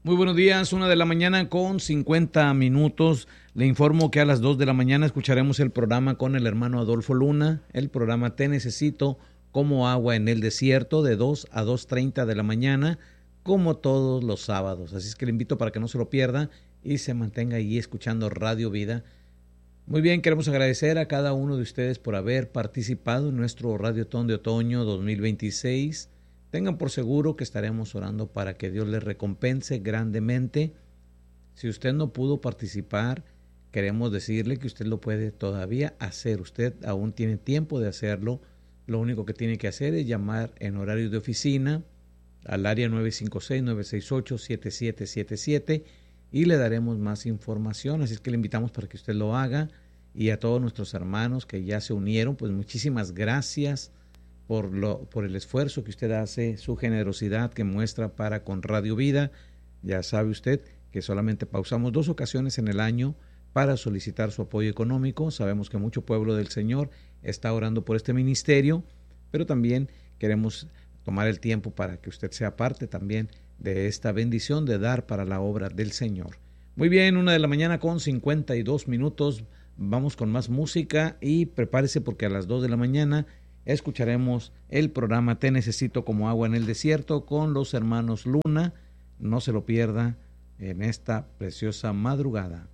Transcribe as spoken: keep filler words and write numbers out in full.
Muy buenos días, una de la mañana con cincuenta minutos. Le informo que a las dos de la mañana escucharemos el programa con el hermano Adolfo Luna, el programa Te Necesito como agua en el desierto, de dos a dos treinta de la mañana, como todos los sábados. Así es que le invito para que no se lo pierda y se mantenga ahí escuchando Radio Vida. Muy bien, queremos agradecer a cada uno de ustedes por haber participado en nuestro Radiotón de Otoño dos mil veintiséis. Tengan por seguro que estaremos orando para que Dios les recompense grandemente. Si usted no pudo participar, queremos decirle que usted lo puede todavía hacer. Usted aún tiene tiempo de hacerlo. Lo único que tiene que hacer es llamar en horario de oficina al área nueve cinco seis, nueve seis ocho, siete siete siete siete y le daremos más información. Así es que le invitamos para que usted lo haga. Y a todos nuestros hermanos que ya se unieron, pues muchísimas gracias Por, lo, por el esfuerzo que usted hace, su generosidad que muestra para con Radio Vida. Ya sabe usted que solamente pausamos dos ocasiones en el año para solicitar su apoyo económico. Sabemos que mucho pueblo del Señor está orando por este ministerio, pero también queremos tomar el tiempo para que usted sea parte también de esta bendición de dar para la obra del Señor. Muy bien, una de la mañana con cincuenta y dos minutos. Vamos con más música y prepárese porque a las dos de la mañana escucharemos el programa Te Necesito como agua en el desierto con los hermanos Luna. No se lo pierda en esta preciosa madrugada.